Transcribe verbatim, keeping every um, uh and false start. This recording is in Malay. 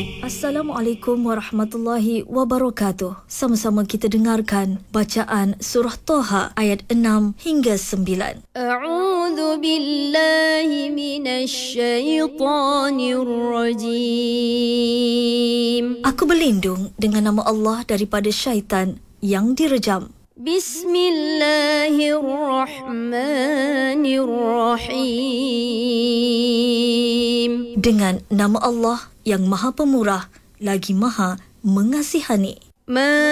Assalamualaikum warahmatullahi wabarakatuh. Sama-sama kita dengarkan bacaan surah Toha ayat enam hingga sembilan. A'udzu billahi minasy syaithanir rajim. Aku berlindung dengan nama Allah daripada syaitan yang direjam. Bismillahirrahmanirrahim. Dengan nama Allah yang Maha Pemurah lagi Maha Mengasihani. Ma